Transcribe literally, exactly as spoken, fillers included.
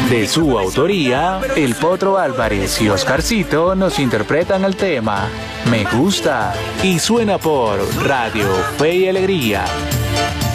De su autoría, El Potro Álvarez y Oscarcito nos interpretan el tema Me Gusta y suena por Radio Fe y Alegría.